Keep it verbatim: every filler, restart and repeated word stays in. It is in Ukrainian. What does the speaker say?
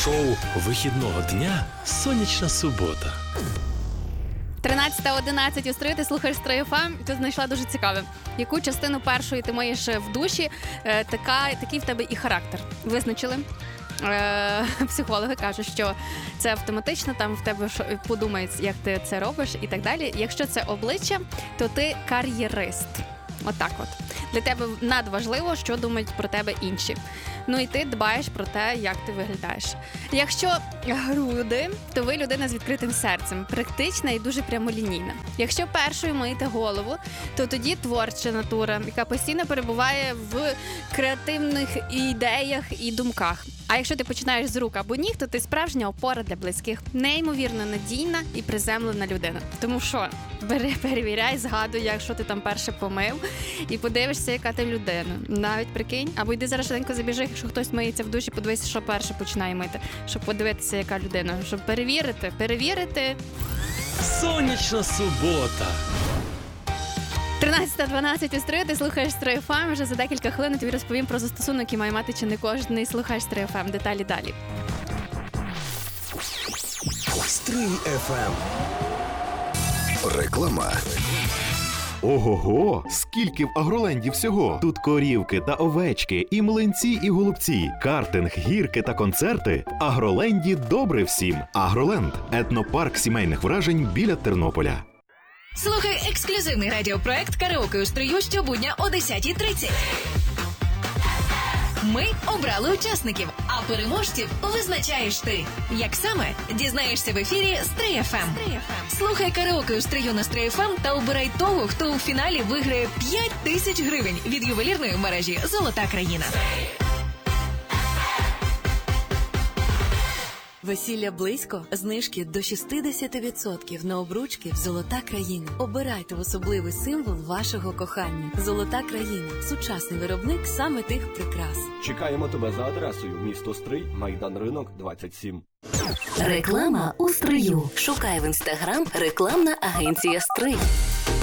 Шоу вихідного дня «Сонячна субота». тринадцята одинадцять у Стрию, ти слухаєш Стрий еф ем, і ти знайшла дуже цікаве. Яку частину першої ти маєш в душі, е, така, такий в тебе і характер. Визначили? Е, психологи кажуть, що це автоматично, там в тебе подумають, як ти це робиш і так далі. Якщо це обличчя, то ти кар'єрист. Отак от. Для тебе надважливо, що думають про тебе інші. Ну і ти дбаєш про те, як ти виглядаєш. Якщо груди, то ви людина з відкритим серцем, практична і дуже прямолінійна. Якщо першою миєте голову, то тоді творча натура, яка постійно перебуває в креативних ідеях і думках. А якщо ти починаєш з рук або ніг, то ти справжня опора для близьких. Неймовірно надійна і приземлена людина. Тому що, бери, перевіряй, згадуй, якщо ти там перше помив, і подивишся, яка ти людина. Навіть прикинь, або йди зараз швиденько забіжи, якщо хтось миється в душі, подивися, що перше починає мити, щоб подивитися, яка людина, щоб перевірити, перевірити. Сонячна субота. тринадцята дванадцять у Стрию, ти слухаєш Стрий еф ем. Вже за декілька хвилин тобі розповім про застосунок, який має мати чи не кожен. І слухаєш Стрий еф ем. Деталі далі. Стрий еф ем. Реклама. Ого-го! Скільки в Агроленді всього! Тут корівки та овечки, і млинці, і голубці, картинг, гірки та концерти. В Агроленді добре всім. Агроленд – етнопарк сімейних вражень біля Тернополя. Слухай ексклюзивний радіопроект «Караоке у Стрию» щобудня о десятій тридцять. Ми обрали учасників, а переможців визначаєш ти. Як саме? Дізнаєшся в ефірі Стрий еф ем. Слухай «Караоке у Стрию» на Стрий еф ем та обирай того, хто у фіналі виграє п'ять тисяч гривень від ювелірної мережі «Золота країна». Весілля близько? Знижки до шістдесят відсотків на обручки в «Золота країна». Обирайте особливий символ вашого кохання. «Золота країна» – сучасний виробник саме тих прикрас. Чекаємо тебе за адресою: місто Стрий, Майдан Ринок, двадцять сім. Реклама у Стрию. Шукай в інстаграм рекламна агенція «Стрий».